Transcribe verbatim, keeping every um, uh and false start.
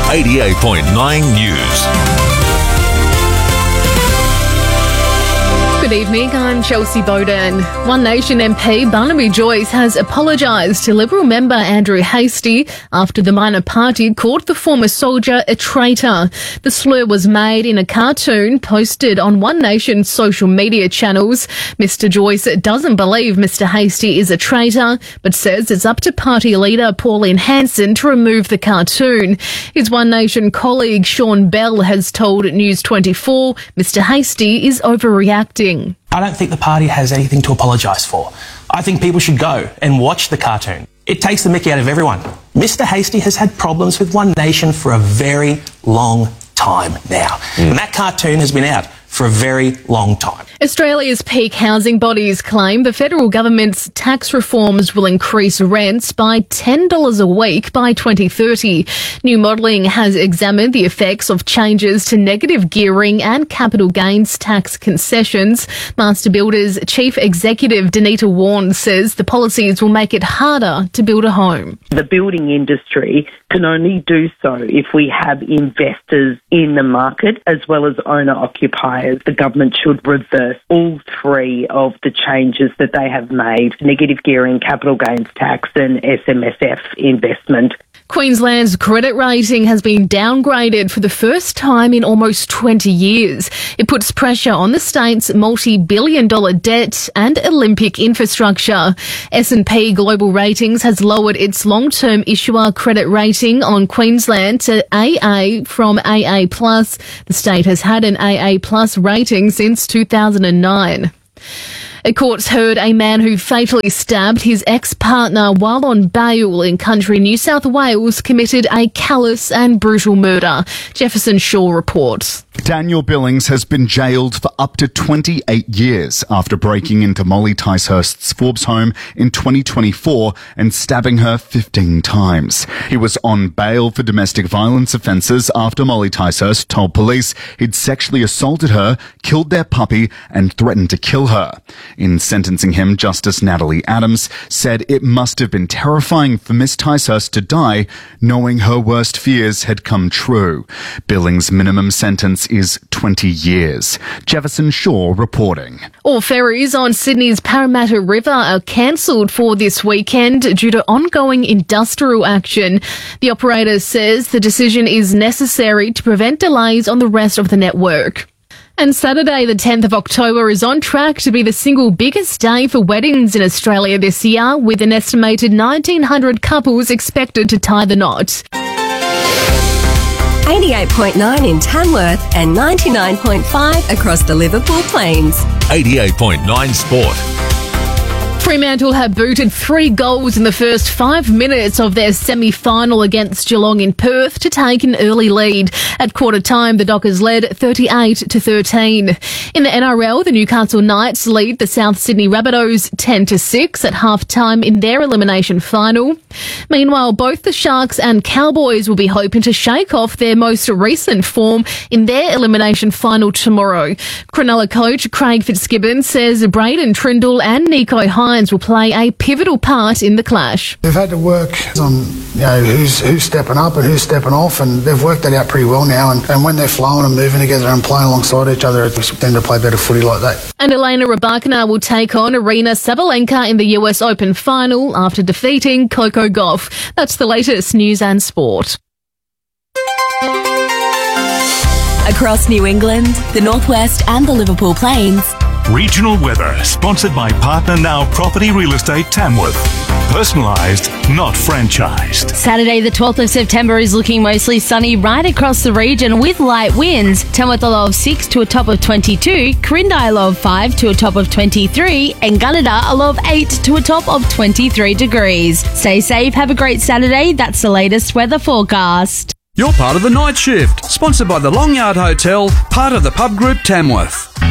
eighty-eight point nine News. Good evening, I'm Chelsea Bowden. One Nation M P Barnaby Joyce has apologised to Liberal member Andrew Hastie after the minor party called the former soldier a traitor. The slur was made in a cartoon posted on One Nation's social media channels. Mister Joyce doesn't believe Mister Hastie is a traitor, but says it's up to party leader Pauline Hanson to remove the cartoon. His One Nation colleague Sean Bell has told News twenty-four Mister Hastie is overreacting. I don't think the party has anything to apologise for. I think people should go and watch the cartoon. It takes the mickey out of everyone. Mister Hastie has had problems with One Nation for a very long time now. Mm. And that cartoon has been out for a very long time. Australia's peak housing bodies claim the federal government's tax reforms will increase rents by ten dollars a week by twenty thirty. New modelling has examined the effects of changes to negative gearing and capital gains tax concessions. Master Builders Chief Executive Danita Warren says the policies will make it harder to build a home. The building industry can only do so if we have investors in the market as well as owner-occupiers. The government should reverse all three of the changes that they have made: negative gearing, capital gains tax and S M S F investment. Queensland's credit rating has been downgraded for the first time in almost twenty years. It puts pressure on the state's multi-billion dollar debt and Olympic infrastructure. S and P Global Ratings has lowered its long-term issuer credit rating on Queensland to A A from A A plus. The state has had an A A plus rating since two thousand nine. A court's heard a man who fatally stabbed his ex-partner while on bail in country New South Wales committed a callous and brutal murder. Jefferson Shaw reports. Daniel Billings has been jailed for up to twenty-eight years after breaking into Molly Ticehurst's Forbes home in twenty twenty-four and stabbing her fifteen times. He was on bail for domestic violence offences after Molly Ticehurst told police he'd sexually assaulted her, killed their puppy and threatened to kill her. In sentencing him, Justice Natalie Adams said it must have been terrifying for Miss Ticehurst to die, knowing her worst fears had come true. Billings' minimum sentence is twenty years. Jefferson Shaw reporting. All ferries on Sydney's Parramatta River are cancelled for this weekend due to ongoing industrial action. The operator says the decision is necessary to prevent delays on the rest of the network. And Saturday, the tenth of October, is on track to be the single biggest day for weddings in Australia this year, with an estimated nineteen hundred couples expected to tie the knot. eighty-eight point nine in Tamworth and ninety-nine point five across the Liverpool Plains. eighty-eight point nine Sport. Fremantle have booted three goals in the first five minutes of their semi-final against Geelong in Perth to take an early lead. At quarter time, the Dockers led thirty-eight to thirteen. In the N R L, the Newcastle Knights lead the South Sydney Rabbitohs ten to six at half-time in their elimination final. Meanwhile, both the Sharks and Cowboys will be hoping to shake off their most recent form in their elimination final tomorrow. Cronulla coach Craig Fitzgibbon says Braden Trindle and Nico Hines will play a pivotal part in the clash. They've had to work on, you know, who's who's stepping up and who's stepping off, and they've worked that out pretty well now. And, and when they're flowing and moving together and playing alongside each other, we tend to play better footy like that. And Elena Rybakina will take on Arina Sabalenka in the U S Open final after defeating Coco Gauff. That's the latest news and sport. Across New England, the Northwest and the Liverpool Plains. Regional weather, sponsored by Partner Now Property Real Estate Tamworth. Personalised, not franchised. Saturday the twelfth of September is looking mostly sunny right across the region with light winds. Tamworth a low of six to a top of twenty-two, Corinda a low of five to a top of twenty-three, and Gunnedah a low of eight to a top of twenty-three degrees. Stay safe, have a great Saturday. That's the latest weather forecast. You're part of the night shift, sponsored by the Long Yard Hotel, part of the Pub Group Tamworth.